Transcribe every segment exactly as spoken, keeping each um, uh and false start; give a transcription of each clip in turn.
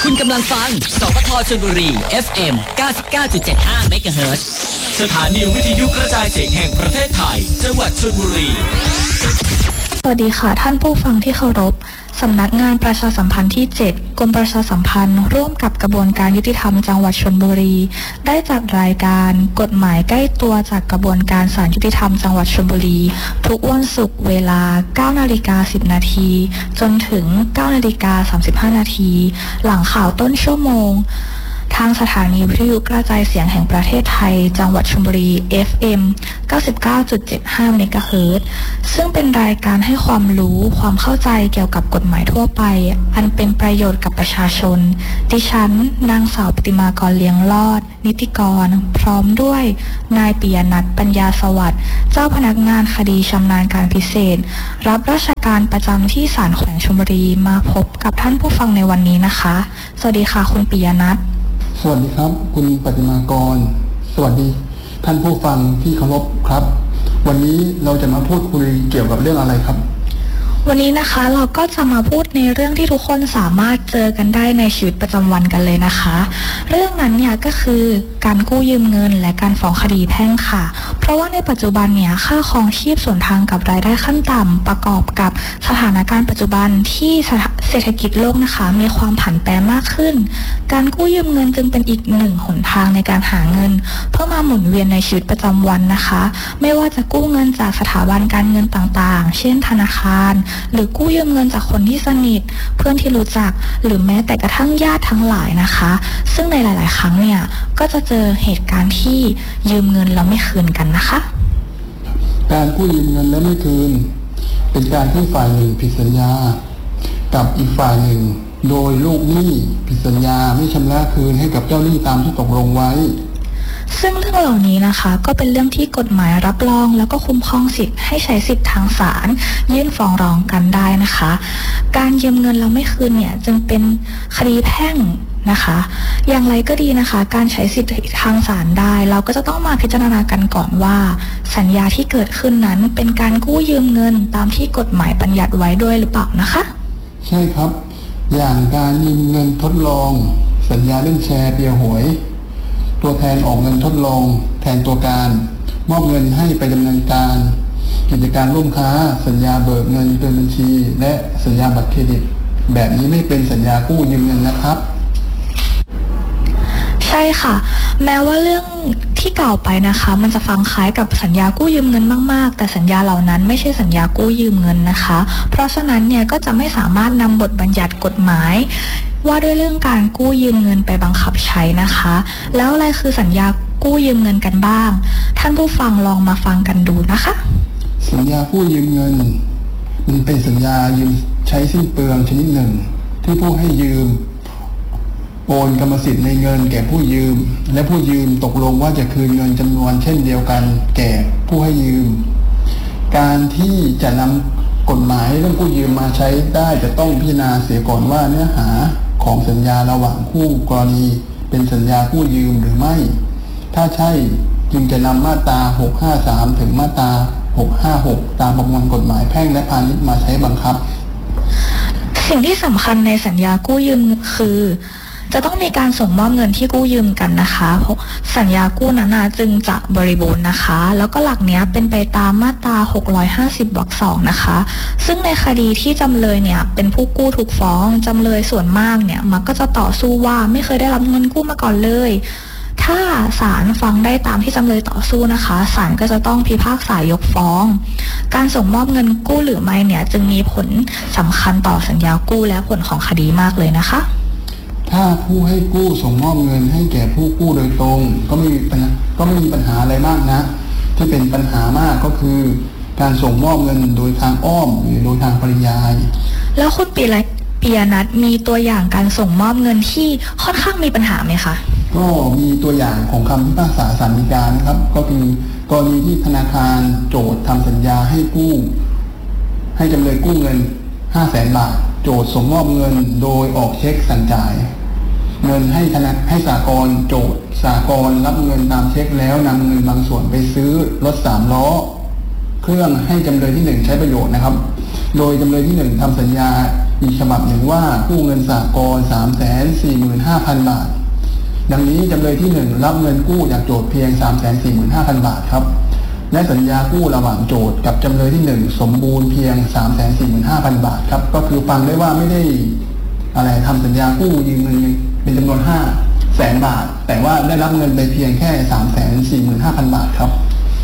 คุณกำลังฟังสปทชลบุรี เอฟ เอ็ม เก้าสิบเก้าจุดเจ็ดห้า เมกะเฮิรตซ์สถานีวิทยุกระจายเสียงแห่งประเทศไทยจังหวัดชลบุรีสวัสดีค่ะท่านผู้ฟังที่เคารพสำนักงานประชาสัมพันธ์ที่เจ็ดกรมประชาสัมพันธ์ร่วมกับกระบวนการยุติธรรมจังหวัดชลบุรีได้จัดรายการกฎหมายใกล้ตัวจากกระบวนการศาลยุติธรรมจังหวัดชลบุรีทุกวันศุกร์เวลา เก้านาฬิกาสิบนาทีจนถึง เก้านาฬิกาสามสิบห้านาทีหลังข่าวต้นชั่วโมงทางสถานีวิทยุกระจายเสียงแห่งประเทศไทยจังหวัดชลบุรี เอฟ เอ็ม เก้าสิบเก้าจุดเจ็ดห้า เมกะเฮิรตซ์ซึ่งเป็นรายการให้ความรู้ความเข้าใจเกี่ยวกับกฎหมายทั่วไปอันเป็นประโยชน์กับประชาชนดิฉันนางสาวปฏิมากรเลี้ยงรอดนิติกรพร้อมด้วยนายปิยนัทปัญญาสวัสดิ์เจ้าพนักงานคดีชำนาญการพิเศษรับราชการประจำที่ศาลแขวงชลบุรีมาพบกับท่านผู้ฟังในวันนี้นะคะสวัสดีค่ะคุณปิยนัทสวัสดีครับคุณปฏิมากรสวัสดีท่านผู้ฟังที่เคารพครับวันนี้เราจะมาพูดคุยเกี่ยวกับเรื่องอะไรครับวันนี้นะคะเราก็จะมาพูดในเรื่องที่ทุกคนสามารถเจอกันได้ในชีวิตประจำวันกันเลยนะคะเรื่องนั้นเนี่ยก็คือการกู้ยืมเงินและการฟ้องคดีแพ่งค่ะเพราะว่าในปัจจุบันเนี่ยค่าครองชีพส่วนทางกับรายได้ขั้นต่ำประกอบกับสถานการณ์ปัจจุบันที่เศรษฐกิจโลกนะคะมีความผันแปรมากขึ้นการกู้ยืมเงินจึงเป็นอีกหนึ่งหนทางในการหาเงินเพื่อมาหมุนเวียนในชีวิตประจำวันนะคะไม่ว่าจะกู้เงินจากสถาบันการเงินต่างๆเช่นธนาคารหรือกู้ยืมเงินจากคนที่สนิทเพื่อนที่รู้จักหรือแม้แต่กระทั่งญาติทั้งหลายนะคะซึ่งในหลายๆครั้งเนี่ยก็จะเจอเหตุการณ์ที่ยืมเงินแล้วไม่คืนกันนะคะการกู้ยืมเงินแล้วไม่คืนเป็นการที่ฝ่ายหนึ่งผิดสัญญากับอีกฝ่ายหนึ่งโดยลูกหนี้ผิดสัญญาไม่ชำระคืนให้กับเจ้าหนี้ตามที่ตกลงไว้ซึ่งเรื่องเหล่านี้นะคะก็เป็นเรื่องที่กฎหมายรับรองแล้วก็คุ้มครองสิทธิ์ให้ใช้สิทธิ์ทางศาลยื่นฟ้องร้องกันได้นะคะการยืมเงินแล้วไม่คืนเนี่ยจึงเป็นคดีแพ่งนะคะอย่างไรก็ดีนะคะการใช้สิทธิ์ทางศาลได้เราก็จะต้องมาพิจารณากันก่อนว่าสัญญาที่เกิดขึ้นนั้นเป็นการกู้ยืมเงินตามที่กฎหมายบัญญัติไว้ด้วยหรือเปล่านะคะใช่ครับอย่างการยืมเงินทดลองสัญญาเล่นแชร์เปียหวยตัวแทนออกเงินทดลองแทนตัวการมอบเงินให้ไปดำเนินการกิจการร่วมค้าสัญญาเบิกเงินเดินบัญชีและสัญญาบัตรเครดิตแบบนี้ไม่เป็นสัญญากู้ยืมเงินนะครับใช่ค่ะแม้ว่าเรื่องที่กล่าวไปนะคะมันจะฟังคล้ายกับสัญญากู้ยืมเงินมากๆแต่สัญญาเหล่านั้นไม่ใช่สัญญากู้ยืมเงินนะคะเพราะฉะนั้นเนี่ยก็จะไม่สามารถนำบทบัญญัติกฎหมายว่าด้วยเรื่องการกู้ยืมเงินไปบังคับใช้นะคะแล้วอะไรคือสัญญากู้ยืมเงินกันบ้างท่านผู้ฟังลองมาฟังกันดูนะคะสัญญากู้ยืมเงินมันเป็นสัญญายืมใช้สิ้นเปลืองชนิดหนึ่งที่ผู้ให้ยืมโอนกรรมสิทธิ์ในเงินแก่ผู้ยืมและผู้ยืมตกลงว่าจะคืนเงินจำนวนเช่นเดียวกันแก่ผู้ให้ยืมการที่จะนำกฎหมายเรื่องกู้ยืมมาใช้ได้จะต้องพิจารณาเสียก่อนว่าเนื้อหาของสัญญาระหว่างคู่กรณีเป็นสัญญากู้ยืมหรือไม่ถ้าใช่จึงจะนำมาตราหกห้าสามถึงมาตราหกห้าหกตามประมวลกฎหมายแพ่งและพาณิชย์มาใช้บังคับสิ่งที่สำคัญในสัญญากู้ยืมคือจะต้องมีการส่งมอบเงินที่กู้ยืมกันนะคะสัญญากู้นั้นจึงจะบริบูรณ์นะคะแล้วก็หลักเนี้ยเป็นไปตามมาตราหกร้อยห้าสิบวรรคสองนะคะซึ่งในคดีที่จำเลยเนี่ยเป็นผู้กู้ถูกฟ้องจำเลยส่วนมากเนี่ยมันก็จะต่อสู้ว่าไม่เคยได้รับเงินกู้มาก่อนเลยถ้าศาลฟังได้ตามที่จำเลยต่อสู้นะคะศาลก็จะต้องพิพากษายกฟ้องการส่งมอบเงินกู้หรือไม่เนี่ยจึงมีผลสำคัญต่อสัญญากู้และผลของคดีมากเลยนะคะถ้าผู้ให้กู้ส่งมอบเงินให้แก่ผู้กู้โดยตรงก็ไม่มีปัญหาก็ไม่มีปัญหาอะไรมากนะที่เป็นปัญหามากก็คือการส่งมอบเงินโดยทางอ้อมหรือโดยทางปริยายแล้วคุณปีละปียนัทมีตัวอย่างการส่งมอบเงินที่ค่อนข้างมีปัญหาไหมคะก็มีตัวอย่างของคำพิพากษาศาลฎีกานะครับก็คือกรณีที่ธนาคารโจทก์ทำสัญญาให้กู้ให้จำเลยกู้เงิน ห้าแสน บาทโจทก์ส่งมอบเงินโดยออกเช็คสั่งจ่ายเงินให้ธนาให้สหกรณ์โจทก์สหกรณ์รับเงินตามเช็คแล้วนำเงินบางส่วนไปซื้อรถสามล้อเครื่องให้จำเลยที่หนึ่งใช้ประโยชน์นะครับโดยจำเลยที่หนึ่งทำสัญญาอีกฉบับหนึ่งว่ากู้เงินสหกรณ์ สามแสนสี่หมื่นห้าพัน บาทดังนี้จำเลยที่หนึ่งรับเงินกู้จากโจทก์เพียง สามแสนสี่หมื่นห้าพัน บาทครับและสัญญากู้ระหว่างโจทก์กับจำเลยที่หนึ่งสมบูรณ์เพียง สามแสนสี่หมื่นห้าพัน บาทครับก็คือฟังได้ว่าไม่ได้อะไรทำสัญญากู้ยืมเงินเป็นจำนวนห้าแสนบาทแต่ว่าได้รับเงินไปเพียงแค่ สามแสนสี่หมื่นห้าพัน บาทครับ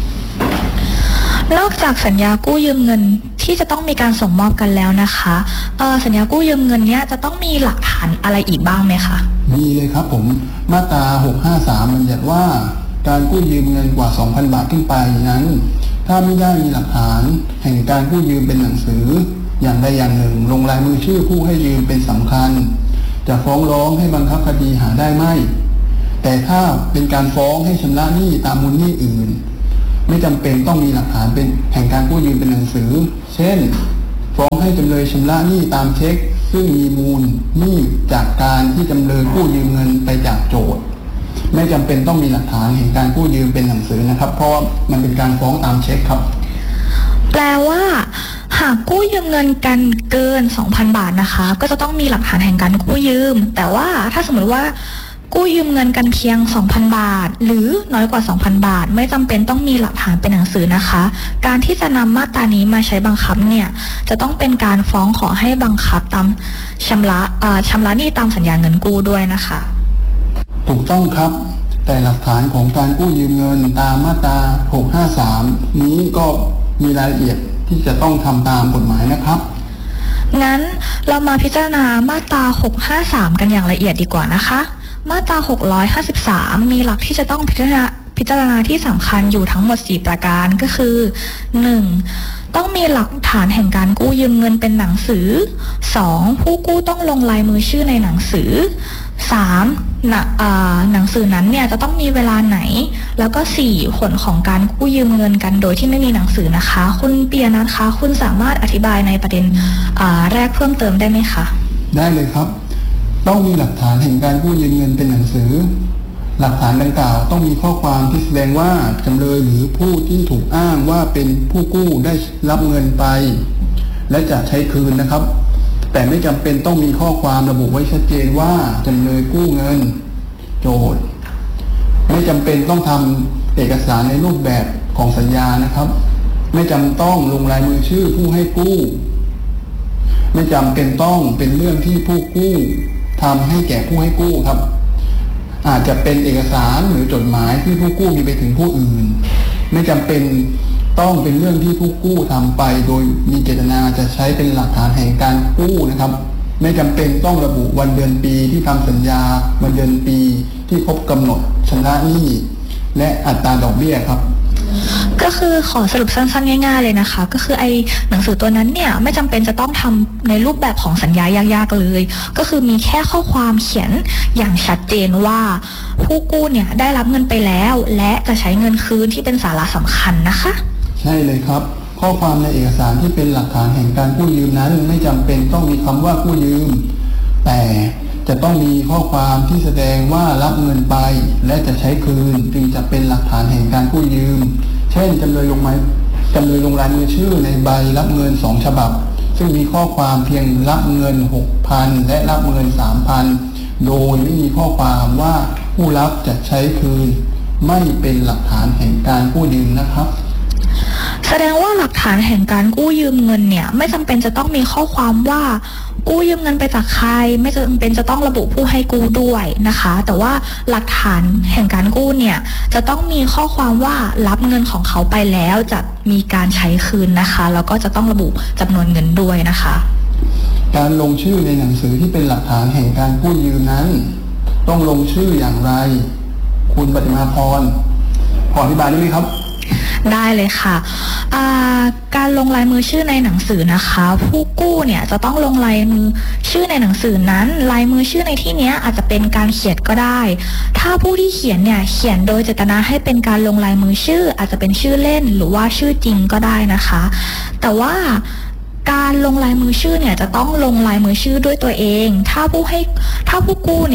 นอกจากสัญญากู้ยืมเงินที่จะต้องมีการส่งมอบกันแล้วนะคะเอ่อสัญญากู้ยืมเงินเนี้ยจะต้องมีหลักฐานอะไรอีกบ้างไหมคะมีเลยครับผมมาตราหกห้าสามบัญญัติว่าการกู้ยืมเงินกว่า สองพัน บาทขึ้นไปนั้นถ้าไม่ได้มีหลักฐานแห่งการกู้ยืมเป็นหนังสืออย่างใดอย่างหนึ่งลงลายมือชื่อผู้ให้ยืมเป็นสำคัญจะฟ้องร้องให้บังคับคดีหาได้ไหมแต่ถ้าเป็นการฟ้องให้ชำระหนี้ตามมูลหนี้อื่นไม่จำเป็นต้องมีหลักฐานเป็นแห่งการกู้ยืมเป็นหนังสือเช่นฟ้องให้จำเลยชำระหนี้ตามเช็คซึ่งมีมูลหนี้จากการที่จำเลยกู้ยืมเงินไปจากโจทก์ไม่จำเป็นต้องมีหลักฐานแห่งการกู้ยืมเป็นหนังสือนะครับเพราะว่ามันเป็นการฟ้องตามเช็คครับแปลว่าหากกู้ยืมเงินกันเกิน สองพัน บาทนะคะก็จะต้องมีหลักฐานแห่งการกู้ยืมแต่ว่าถ้าสมมติว่ากู้ยืมเงินกันเพียง สองพัน บาทหรือน้อยกว่า สองพัน บาทไม่จำเป็นต้องมีหลักฐานเป็นหนังสือนะคะการที่จะนำมาตรานี้มาใช้บังคับเนี่ยจะต้องเป็นการฟ้องขอให้บังคับตามชำระเอ่อชำระหนี้ตามสัญญาเงินกู้ด้วยนะคะถูกต้องครับแต่หลักฐานของการกู้ยืมเงินตามมาตราหกห้าสามนี้ก็มีรายละเอียดที่จะต้องทำตามกฎหมายนะครับงั้นเรามาพิจารณามาตราหกห้าสามกันอย่างละเอียดดีกว่านะคะมาตราหกร้อยห้าสิบสามมีหลักที่จะต้องพิจารณาพิจารณาที่สำคัญอยู่ทั้งหมดสี่ประการก็คือหนึ่งต้องมีหลักฐานแห่งการกู้ยืมเงินเป็นหนังสือสองผู้กู้ต้องลงลายมือชื่อในหนังสือสามหนังสือนั้นเนี่ยจะต้องมีเวลาไหนแล้วก็สี่ผลของการกู้ยืมเงินกันโดยที่ไม่มีหนังสือนะคะคุณเปียนัทคะคุณสามารถอธิบายในประเด็นแรกเพิ่มเติมได้ไหมคะได้เลยครับต้องมีหลักฐานแห่งการกู้ยืมเงินเป็นหนังสือหลักฐานดังกล่าวต้องมีข้อความที่แสดงว่าจำเลยหรือผู้ที่ถูกอ้างว่าเป็นผู้กู้ได้รับเงินไปและจะใช้คืนนะครับแต่ไม่จำเป็นต้องมีข้อความระบุไว้ชัดเจนว่าจำเลยกู้เงินโจทก์ไม่จำเป็นต้องทำเอกสารในรูปแบบของสัญญานะครับไม่จำต้องลงลายมือชื่อผู้ให้กู้ไม่จำเป็นต้องเป็นเรื่องที่ผู้กู้ทำให้แก่ผู้ให้กู้ครับอาจจะเป็นเอกสารหรือจดหมายที่ผู้กู้มีไปถึงผู้อื่นไม่จำเป็นต้องเป็นเรื่องที่ผู้กู้ทำไปโดยมีเจตนาจะใช้เป็นหลักฐานแห่งการกู้นะครับไม่จำเป็นต้องระบุวันเดือนปีที่ทำสัญญาวันเดือนปีที่ครบกำหนดชำระหนี้และอัตราดอกเบี้ยครับก็คือขอสรุปสั้นๆง่ายๆเลยนะคะก็คือไอ้หนังสือตัวนั้นเนี่ยไม่จำเป็นจะต้องทำในรูปแบบของสัญญายากๆเลยก็คือมีแค่ข้อความเขียนอย่างชัดเจนว่าผู้กู้เนี่ยได้รับเงินไปแล้วและจะใช้เงินคืนที่เป็นสาระสำคัญนะคะใช่เลยครับข้อความในเอกสารที่เป็นหลักฐานแห่งการกู้ยืมนั้นไม่จำเป็นต้องมีคำว่ากู้ยืมแต่จะต้องมีข้อความที่แสดงว่ารับเงินไปและจะใช้คืนจึงจะเป็นหลักฐานแห่งการกู้ยืมเช่นจำเลยลงไม้จำเลยลงลายมือชื่อในใบรับเงินสองฉบับซึ่งมีข้อความเพียงรับเงิน หกพัน และรับเงิน สามพัน โดยไม่มีข้อความว่าผู้รับจะใช้คืนไม่เป็นหลักฐานแห่งการกู้ยืมนะครับแสดงว่าหลักฐานแห่งการกู้ยืมเงินเนี่ยไม่จำเป็นจะต้องมีข้อความว่ากู้ยืมเงินไปจากใครไม่จำเป็นจะต้องระบุผู้ให้กู้ด้วยนะคะแต่ว่าหลักฐานแห่งการกู้เนี่ยจะต้องมีข้อความว่ารับเงินของเขาไปแล้วจะมีการใช้คืนนะคะแล้วก็จะต้องระบุจำนวนเงินด้วยนะคะการลงชื่อในหนังสือที่เป็นหลักฐานแห่งการกู้ยืมนั้นต้องลงชื่ออย่างไรคุณปฏิมาพรขออธิบายได้ไหมครับได้เลยค่ะการลงลายมือชื่อในหนังสือนะคะผู้กู้เนี่ยจะต้องลงลายมือชื่อในหนังสือนั้นลายมือชื่อในที่นี้อาจจะเป็นการเขียนก็ได้ถ้าผู้ที่เขียนเนี่ยเขียนโดยเจตนาให้เป็นการลงลายมือชื่ออาจจะเป็นชื่อเล่นหรือว่าชื่อจริงก็ได้นะคะแต่ว่าการลงลายมือชื่อเนี่ยจะต้องลงลายมือชื่อด้วยตัวเองถ้าผู้ให้ถ้าผู้กู้เนี่ย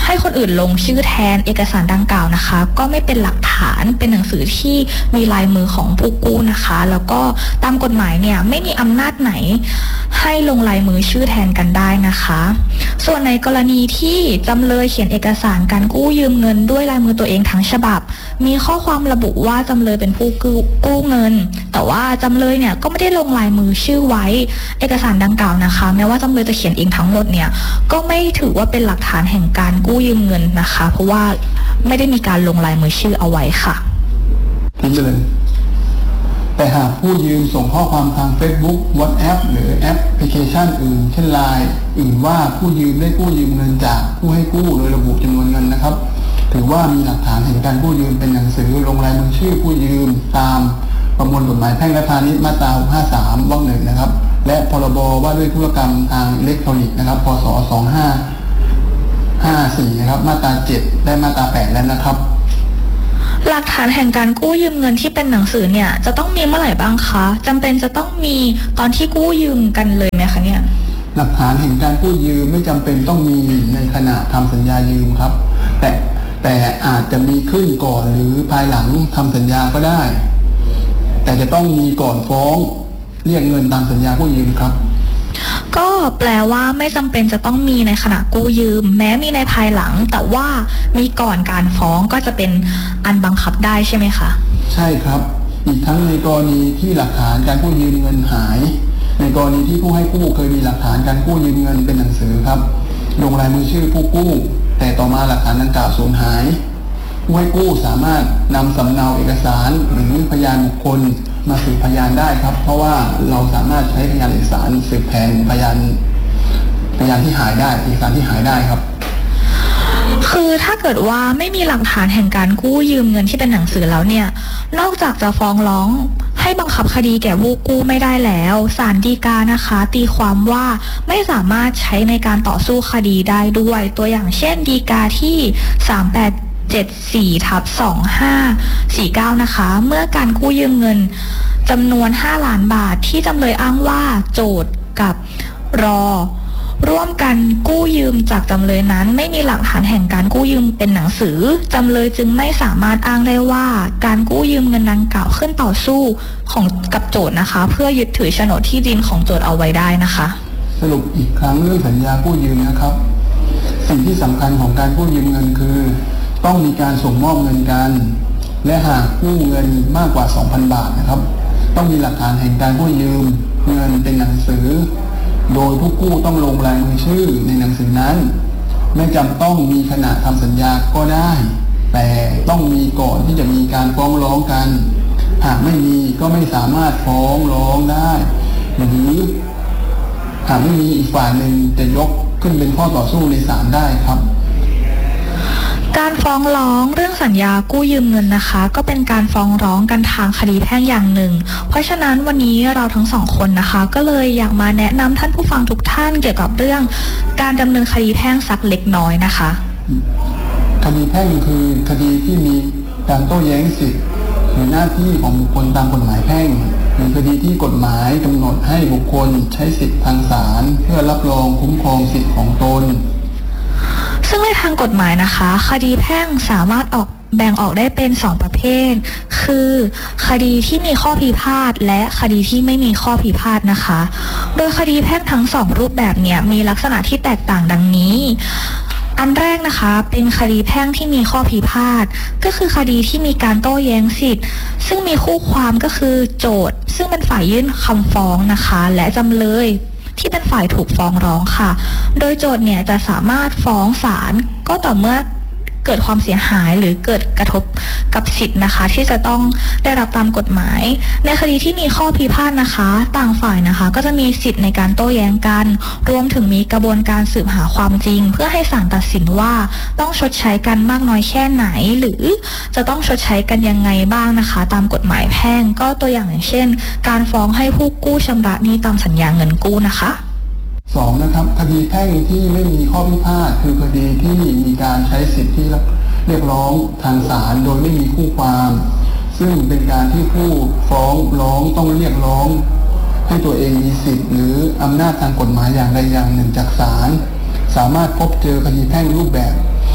ให้คนอื่นลงชื่อแทนเอกสารดังกล่าวนะคะก็ไม่เป็นหลักฐานเป็นหนังสือที่มีลายมือของผู้กู้นะคะแล้วก็ตามกฎหมายเนี่ยไม่มีอำนาจไหนให้ลงลายมือชื่อแทนกันได้นะคะส่วนในกรณีที่จำเลยเขียนเอกสารการกู้ยืมเงินด้วยลายมือตัวเองทั้งฉบับมีข้อความระบุว่าจำเลยเป็นผู้กู้กู้เงินแต่ว่าจำเลยเนี่ยก็ไม่ได้ลงลายมือชื่อไว้เอกสารดังกล่าวนะคะแม้ว่าจำเลยจะเขียนเองทั้งหมดเนี่ยก็ไม่ถือว่าเป็นหลักฐานแห่งการกู้ยืมเงินนะคะเพราะว่าไม่ได้มีการลงลายมือชื่อเอาไว้ค่ะทิ้งไปเลยแต่หากผู้ยืมส่งข้อความทาง Facebook WhatsApp หรือแอปพลิเคชันอื่นเช่น ไลน์ อื่นว่าผู้ยืมได้กู้ยืมเงินจากผู้ให้กู้โดยระบุจำนวนเงินนะครับถือว่ามีหลักฐานแห่งการกู้ยืมเป็นหนังสือลงลายมือชื่อผู้ยืมตามประมวลกฎหมายแพ่งและพาณิชย์มาตราหกห้าสามวรรคหนึ่งนะครับและพรบว่าด้วยธุรกรรมทางอิเล็กทรอนิกส์นะครับพ.ศ. สองพันห้าร้อยห้าสิบสี่นะครับมาตราเจ็ดและมาตราแปดแล้วนะครับหลักฐานแห่งการกู้ยืมเงินที่เป็นหนังสือเนี่ยจะต้องมีเมื่อไหร่บ้างคะจำเป็นจะต้องมีตอนที่กู้ยืมกันเลยไหมคะเนี่ยหลักฐานแห่งการกู้ยืมไม่จำเป็นต้องมีในขณะทำสัญญายืมครับแต่แต่อาจจะมีขึ้นก่อนหรือภายหลังทำสัญญาก็ได้แต่จะต้องมีก่อนฟ้องเรียกเงินตามสัญญากู้ยืมครับก็แปลว่าไม่จำเป็นจะต้องมีในขณะกู้ยืมแม้มีในภายหลังแต่ว่ามีก่อนการฟ้องก็จะเป็นอันบังคับได้ใช่ไหมคะใช่ครับอีกทั้งในกรณีที่หลักฐานการกู้ยืมเงินหายในกรณีที่ผู้ให้กู้เคยมีหลักฐานการกู้ยืมเงินเป็นหนังสือครับลงลายมือชื่อผู้กู้แต่ต่อมาหลักฐานดังกล่าวสูญหายผู้ให้กู้สามารถนำสำเนาเอกสารหรือพยานบุคคลมาสืบพยานได้ครับเพราะว่าเราสามารถใช้พยานเอกสารสืบแทนพยานพยานที่หายได้เอกสารที่หายได้ครับคือถ้าเกิดว่าไม่มีหลักฐานแห่งการกู้ยืมเงินที่เป็นหนังสือแล้วเนี่ยนอกจากจะฟ้องร้องให้บังคับคดีแก่ผู้กู้ไม่ได้แล้วศาลฎีกานะคะตีความว่าไม่สามารถใช้ในการต่อสู้คดีได้ด้วยตัวอย่างเช่นฎีกาที่สามแปดเจ็ดสี่ทับสองห้าสี่เก้านะคะเมื่อการกู้ยืมเงินจำนวนห้าล้านบาทที่จำเลยอ้างว่าโจทก์กับรอร่วมกันกู้ยืมจากจำเลยนั้นไม่มีหลักฐานแห่งการกู้ยืมเป็นหนังสือจำเลยจึงไม่สามารถอ้างได้ว่าการกู้ยืมเงินดังกล่าวขึ้นต่อสู้ของกับโจทก์นะคะเพื่อยึดถือโฉนดที่ดินของโจทก์เอาไว้ได้นะคะสรุปอีกครั้งเรื่องสัญญากู้ยืมนะครับสิ่งที่สำคัญของการกู้ยืมเงินคือต้องมีการส่งมอบเงินกันและหากกู้เงินมากกว่า สองพัน บาทนะครับต้องมีหลักฐานแห่งการกู้ยืมเงินเป็นหนังสือโดยผู้กู้ต้องลงลายมือชื่อในหนังสือนั้นไม่จำต้องมีขณะทำสัญญาก็ได้แต่ต้องมีก่อนที่จะมีการฟ้องร้องกันหากไม่มีก็ไม่สามารถฟ้องร้องได้หรือหากไม่มีอีกฝ่ายหนึ่งจะยกขึ้นเป็นข้อต่อสู้ในศาลได้ครับการฟ้องร้องเรื่องสัญญากู้ยืมเงินนะคะก็เป็นการฟ้องร้องกันทางคดีแพ่งอย่างหนึ่งเพราะฉะนั้นวันนี้เราทั้งสองคนนะคะก็เลยอยากมาแนะนำท่านผู้ฟังทุกท่านเกี่ยวกับเรื่องการดำเนินคดีแพ่งสักเล็กน้อยนะคะคดีแพ่งคือคดีที่มีการโต้แย้งสิทธิหรือหน้าที่ของบุคคลตามกฎหมายแพ่งหรือคดีที่กฎหมายกำหนดให้บุคคลใช้สิทธิทางศาลเพื่อรับรองคุ้มครองสิทธิของตนซึ่งในทางกฎหมายนะคะคดีแพ่งสามารถออกแบ่งออกได้เป็นสองประเภทคือคดีที่มีข้อพิพาทและคดีที่ไม่มีข้อพิพาทนะคะโดยคดีแพ่งทั้งสองรูปแบบเนี่ยมีลักษณะที่แตกต่างดังนี้อันแรกนะคะเป็นคดีแพ่งที่มีข้อพิพาทก็คือคดีที่มีการโต้แย้งสิทธิ์ซึ่งมีคู่ความก็คือโจทก์ซึ่งเป็นฝ่ายยื่นคำฟ้องนะคะและจำเลยที่เป็นฝ่ายถูกฟ้องร้องค่ะโดยโจทก์เนี่ยจะสามารถฟ้องศาลก็ต่อเมื่อเกิดความเสียหายหรือเกิดกระทบกับสิทธินะคะที่จะต้องได้รับตามกฎหมายในคดีที่มีข้อพิพาทนะคะต่างฝ่ายนะคะก็จะมีสิทธิ์ในการโต้แย้งกันรวมถึงมีกระบวนการสืบหาความจริงเพื่อให้ศาลตัดสินว่าต้องชดใช้กันมากน้อยแค่ไหนหรือจะต้องชดใช้กันยังไงบ้างนะคะตามกฎหมายแพ่งก็ตัวอย่างอย่างเช่นการฟ้องให้ผู้กู้ชำระหนี้ตามสัญญาเงินกู้นะคะสองนะครับคดีแพ่งที่ไม่มีข้อพิพาทคือคดีที่มีการใช้สิทธิที่เรียกร้องทางศาลโดยไม่มีคู่ความซึ่งเป็นการที่ผู้ฟ้องร้องต้องเรียกร้องให้ตัวเองมีสิทธิหรืออำนาจทางกฎหมายอย่างใดอย่างหนึ่งจากศาลสามารถพบเจอคดีแพ่งรูปแบบ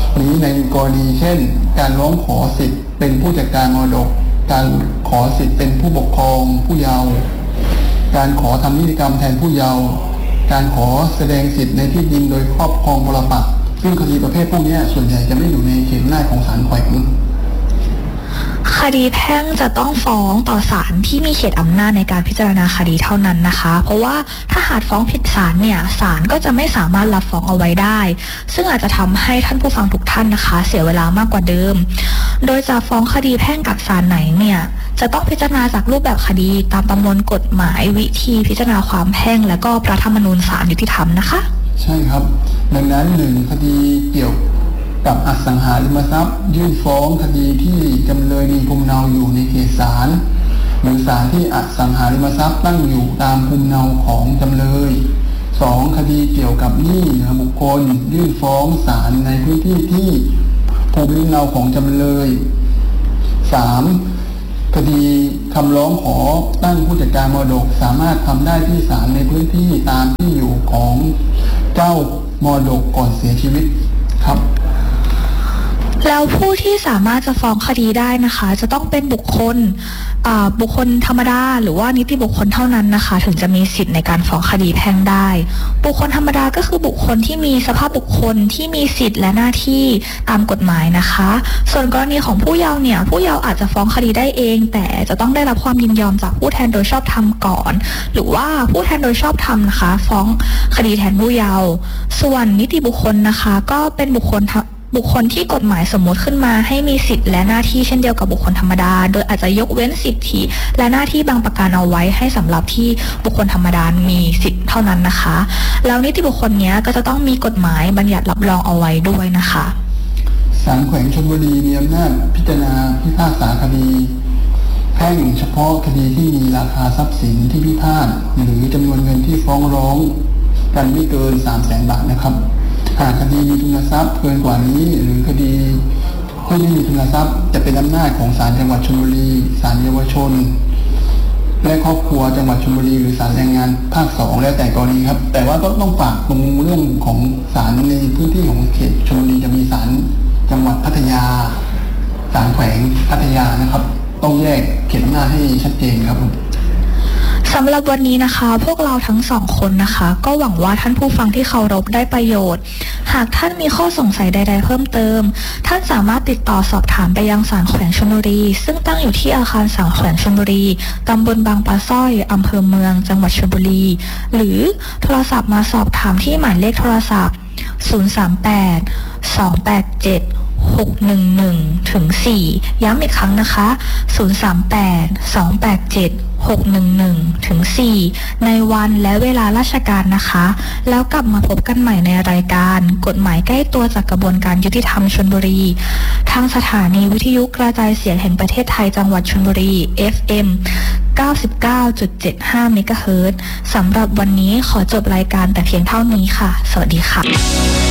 นี้ในกรณีเช่นการร้องขอสิทธิ์เป็นผู้จัดการมรดกการขอสิทธิ์เป็นผู้ปกครองผู้เยาว์การขอทำนิติกรรมแทนผู้เยาว์การขอแสดงสิทธิ์ในที่ดินโดยครอบครองปรปักษ์ซึ่งคดีประเภทพวกนี้ส่วนใหญ่จะไม่อยู่ในเขตอำนาจของศาลแขวงคดีแพ่งจะต้องฟ้องต่อศาลที่มีเขตอำนาจในการพิจารณาคดีเท่านั้นนะคะเพราะว่าถ้าหากฟ้องผิดศาลเนี่ยศาลก็จะไม่สามารถรับฟ้องเอาไว้ได้ซึ่งอาจจะทำให้ท่านผู้ฟังทุกท่านนะคะเสียเวลามากกว่าเดิมโดยจะฟ้องคดีแพ่งกับศาลไหนเนี่ยจะต้องพิจารณาจากรูปแบบคดีตามประมวลกฎหมายวิธีพิจารณาความแพ่งและก็พระธรรมนูญศาลยุติธรรมนะคะใช่ครับดังนั้นหนึ่งคดีเกี่ยวกับอสังหาริมทรัพย์ยื่นฟ้องคดีที่จำเลยมีภูมิลำเนาอยู่ในเขตศาลหรือศาลที่อสังหาริมทรัพย์ตั้งอยู่ตามภูมิลำเนาของจำเลยสองคดีเกี่ยวกับหนี้เหนือบุคคลยื่นฟ้องศาลในพื้นที่ที่ภูมิลำเนาของจำเลยสามคดีคำร้องขอตั้งผู้จัดการมรดกสามารถทำได้ที่ศาลในพื้นที่ตามที่อยู่ของเจ้ามรดกก่อนเสียชีวิตครับแล้วผู้ที่สามารถจะฟ้องคดีได้นะคะจะต้องเป็นบุคคลบุคคลธรรมดาหรือว่านิติบุคคลเท่านั้นนะคะถึงจะมีสิทธิ์ในการฟ้องคดีแพ่งได้บุคคลธรรมดาก็คือบุคคลที่มีสภาพบุคคลที่มีสิทธิ์และหน้าที่ตามกฎหมายนะคะส่วนกรณีของผู้เยาว์เนี่ยผู้เยาว์อาจจะฟ้องคดีได้เองแต่จะต้องได้รับความยินยอมจากผู้แทนโดยชอบธรรมก่อนหรือว่าผู้แทนโดยชอบธรรมนะคะฟ้องคดีแทนผู้เยาว์ส่วนนิติบุคคลนะคะก็เป็นบุคคลบุคคลที่กฎหมายสมมติขึ้นมาให้มีสิทธิ์และหน้าที่เช่นเดียวกับบุคคลธรรมดาโดยอาจจะยกเว้นสิทธิและหน้าที่บางประการเอาไว้ให้สำหรับที่บุคคลธรรมดามีสิทธิ์เท่านั้นนะคะแล้วนิติบุคคลนี้ก็จะต้องมีกฎหมายบัญญัติรับรองเอาไว้ด้วยนะคะศาลแขวงชลบุรีมีอำนาจพิจารณาพิพากษาคดีแพ่งเฉพาะคดีที่มีราคาทรัพย์สินที่พิพาทหรือจำนวนเงินที่ฟ้องร้องกันไม่เกิน สามแสน บาทนะครับหากคดีมีทุนทรัพย์เกินกว่านี้หรือคดีที่ไม่มีทุนทรัพย์จะเป็นอำนาจของศาลจังหวัดชลบุรีศาลเยาวชนและครอบครัวจังหวัดชลบุรีหรือศาลแรงงานภาคสองแล้วแต่กรณีครับแต่ว่าก็ต้องฝากตรงเรื่องของศาลในพื้นที่ของเขตชลบุรีจะมีศาลจังหวัดพัทยาศาลแขวงพัทยานะครับต้องแยกเขตอำนาจให้ชัดเจนครับสำหรับวันนี้นะคะพวกเราทั้งสองคนนะคะก็หวังว่าท่านผู้ฟังที่เคารพได้ประโยชน์หากท่านมีข้อสงสัยใดๆเพิ่มเติมท่านสามารถติดต่อสอบถามไปยังศาลแขวงชลบุรีซึ่งตั้งอยู่ที่อาคารศาลแขวงชลบุรีตำบลบางปลาสร้อยอำเภอเมืองจังหวัดชลบุรีหรือโทรศัพท์มาสอบถามที่หมายเลขโทรศัพท์ศูนย์ สาม แปด สอง แปด เจ็ด หก หนึ่ง หนึ่ง ถึง สี่ย้ำอีกครั้งนะคะศูนย์ สาม แปด สอง แปด เจ็ด หก หนึ่ง หนึ่ง ถึง สี่ในวันและเวลาราชการนะคะแล้วกลับมาพบกันใหม่ในรายการกฎหมายใกล้ตัวจากกระบวนการยุติธรรมชลบุรีทางสถานีวิทยุกระจายเสียงแห่งประเทศไทยจังหวัดชลบุรี เอฟ เอ็ม เก้าสิบเก้าจุดเจ็ดห้า เมกะเฮิรตซ์สำหรับวันนี้ขอจบรายการแต่เพียงเท่านี้ค่ะสวัสดีค่ะ